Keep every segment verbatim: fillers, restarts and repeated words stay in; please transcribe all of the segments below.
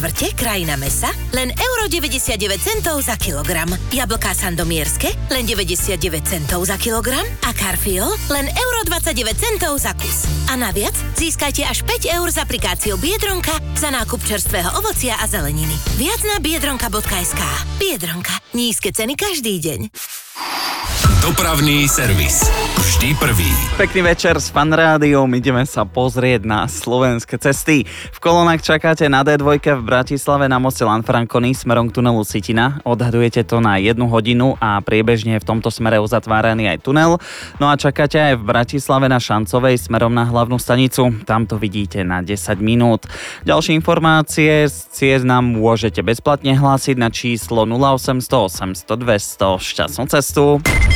Vrte krajina mesa, len euro deväťdesiatdeväť centov za kilogram. Jablká sandomierske, len deväťdesiatdeväť centov za kilogram. A Carfio, len euro dvadsaťdeväť centov za kus. A naviac získajte až päť eur z aplikáciou Biedronka za nákup čerstvého ovocia a zeleniny. Viac na biedronka bodka es ká. Biedronka. Nízke ceny každý deň. Dopravný servis. Vždy prvý. Pekný večer s Fan Rádiom. Ideme sa pozrieť na slovenské cesty. V kolónach čakáte na dé dva v Bratislave na moste Lanfranconi smerom k tunelu Sitina. Odhadujete to na jednu hodinu a priebežne v tomto smere uzatváraný aj tunel. No a čakáte aj v Bratislave na Šancovej smerom na hlavnú stanicu. Tam to vidíte na desať minút. Ďalšie informácie z ciest nám môžete bezplatne hlásiť na číslo nula osemsto osemsto dvesto. Šťastnú cestu.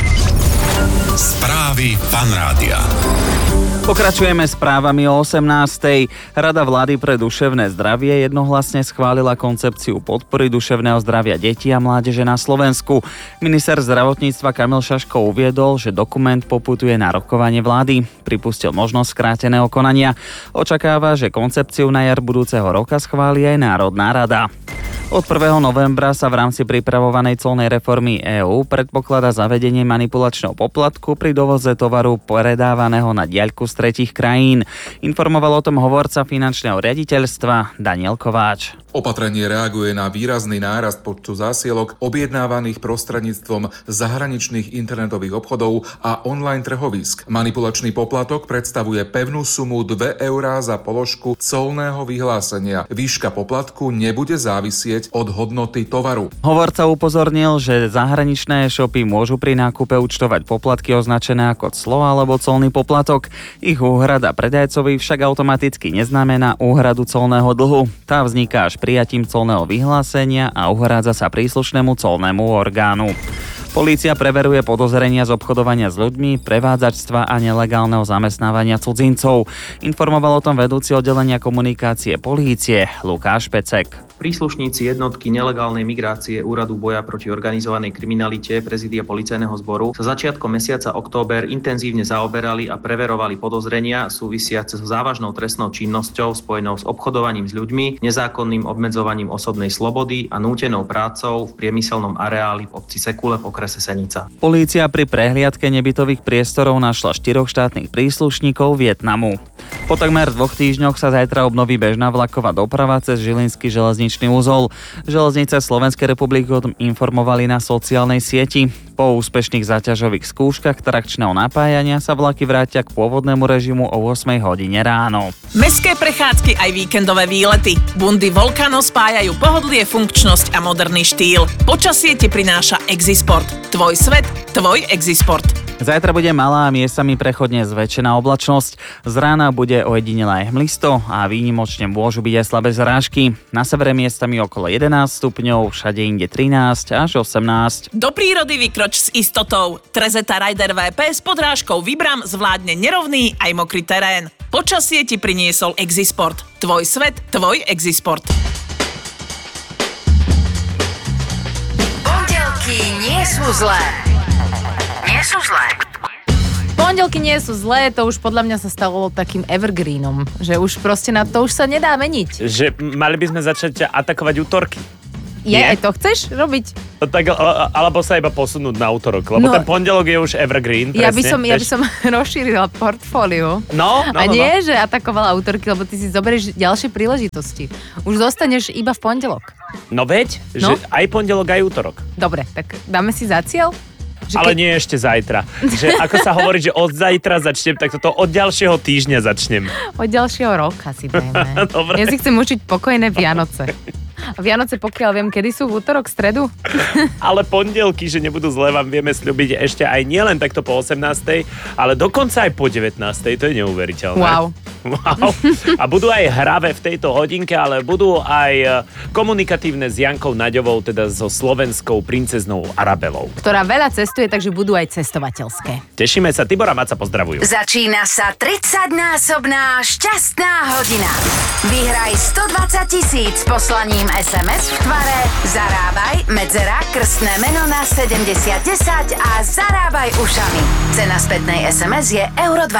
Správy Fan Rádia. Pokračujeme správami o osemnástej. Rada vlády pre duševné zdravie jednohlasne schválila koncepciu podpory duševného zdravia detí a mládeže na Slovensku. Minister zdravotníctva Kamil Šaško uviedol, že dokument poputuje na rokovanie vlády. Pripustil možnosť skráteného konania. Očakáva, že koncepciu na jar budúceho roka schváli aj Národná rada. Od prvého novembra sa v rámci pripravovanej colnej reformy EÚ predpokladá zavedenie manipulačného poplatku pri dovoze tovaru predávaného na diaľku z tretích krajín. Informoval o tom hovorca finančného riaditeľstva Daniel Kováč. Opatrenie reaguje na výrazný nárast počtu zásielok objednávaných prostredníctvom zahraničných internetových obchodov a online trhovísk. Manipulačný poplatok predstavuje pevnú sumu dve eurá za položku colného vyhlásenia. Výška poplatku nebude závisieť od hodnoty tovaru. Hovorca upozornil, že zahraničné e-shopy môžu pri nákupe účtovať poplatky označené ako clo alebo colný poplatok. Ich úhrada predajcovi však automaticky neznamená úhradu colného dlhu. Tá vzniká až prijatím colného vyhlásenia a uhrádza sa príslušnému colnému orgánu. Polícia preveruje podozrenia z obchodovania s ľuďmi, prevádzačstva a nelegálneho zamestnávania cudzincov. Informoval o tom vedúci oddelenia komunikácie polície Lukáš Pecek. Príslušníci jednotky nelegálnej migrácie Úradu boja proti organizovanej kriminalite Prezídia policajného zboru sa začiatkom mesiaca október intenzívne zaoberali a preverovali podozrenia súvisiace so závažnou trestnou činnosťou spojenou s obchodovaním s ľuďmi, nezákonným obmedzovaním osobnej slobody a nútenou prácou v priemyselnom areáli v obci Sekule v okrese Senica. Polícia pri prehliadke nebytových priestorov našla štyroch štátnych príslušníkov Vietnamu. Po takmer dvoch týždňoch sa zajtra obnoví bežná vlaková doprava cez Žilinský železničný úzol. Železnice Slovenskej republiky o tom informovali na sociálnej sieti. Po úspešných záťažových skúškach trakčného napájania sa vlaky vrátia k pôvodnému režimu o ôsmej hodine ráno. Mestské prechádzky aj víkendové výlety. Bundy Volcano spájajú pohodlie, funkčnosť a moderný štýl. Počasie ti prináša Exisport. Tvoj svet, tvoj Exisport. Zajtra bude malá a miestami prechodne zväčšená oblačnosť. Z rána bude ojedinelé hmlisto a výnimočne môžu byť aj slabé zrážky. Na severe miestami okolo jedenásť stupňov, všade inde trinásť až osemnásť. Do prírody vykroč s istotou. Trezeta Rider vé pé s podrážkou Vibram zvládne nerovný aj mokrý terén. Počasie ti priniesol Exisport. Tvoj svet, tvoj Exisport. Pondelky nie sú zlé. Nie sú zlé. Pondelky nie sú zlé, to už podľa mňa sa stalo takým evergreenom, že už proste na to už sa nedá meniť. Že mali by sme začať atakovať útorky. Je, aj to chceš robiť? Tak, alebo sa iba posunúť na útorok, lebo no, ten pondelok je už evergreen. Ja by presne, som, ja by som rozšírila portfólio. No, no, A nie, no, no. že atakovala útorky, lebo ty si zoberieš ďalšie príležitosti. Už zostaneš iba v pondelok. No veď, no? Že aj pondelok, aj útorok. Dobre, tak dáme si za cieľ? Že Ale keď... nie ešte zajtra. Že ako sa hovorí, že od zajtra začnem, tak toto od ďalšieho týždňa začnem. Od ďalšieho roka si dajme. Dobre. Ja si chcem učiť pokojné Vianoce. A Vianoce, pokiaľ viem, kedy sú v útorok, stredu? Ale pondelky, že nebudú zlé, vám vieme sľubiť ešte aj nielen takto po osemnástej, ale dokonca aj po devätnástej. To je neuveriteľné. Wow. Wow. A budú aj hravé v tejto hodinke, ale budú aj komunikatívne s Jankou Naďovou, teda so slovenskou princeznou Arabelou. Ktorá veľa cestuje, takže budú aj cestovateľské. Tešíme sa, Tibor a Maca pozdravujú. Začína sa tridsaťnásobná šťastná hodina. Vyhraj stodvadsať tisíc poslaním es em es v tvare Zarábaj, medzera, krstné meno na sedemdesiat desať a zarábaj ušami. Cena spätnej es em es je euro